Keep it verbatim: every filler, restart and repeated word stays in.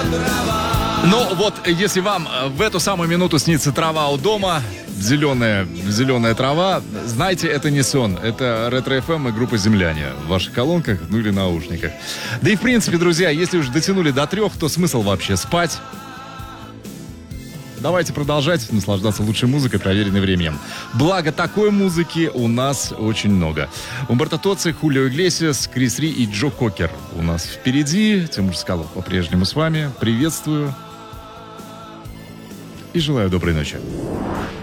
Ну вот, если вам в эту самую минуту снится трава у дома, зеленая, зеленая трава, знайте, это не сон. Это Ретро-эф эм и группа «Земляне» в ваших колонках, ну или наушниках. Да и в принципе, друзья, если уж дотянули до трех, то смысл вообще спать. Давайте продолжать наслаждаться лучшей музыкой, проверенной временем. Благо, такой музыки у нас очень много. Умберто Тоци, Хулио Иглесиас, Крис Ри и Джо Кокер у нас впереди. Тимур Скалов по-прежнему с вами. Приветствую и желаю доброй ночи.